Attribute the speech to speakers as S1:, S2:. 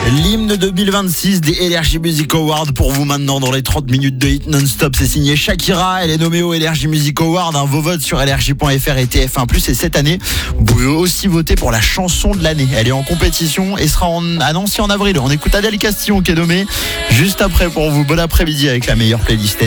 S1: L'hymne 2026 des Energy Music Awards pour vous maintenant dans les 30 minutes de hit non-stop. C'est signé Shakira, elle est nommée au Energy Music Awards. Vos votes sur energy.fr et TF1+. Et cette année, vous pouvez aussi voter pour la chanson de l'année. Elle est en compétition et sera à Nancy en avril. On écoute Adèle Castillon qui est nommée juste après pour vous. Bon après-midi avec la meilleure playlist.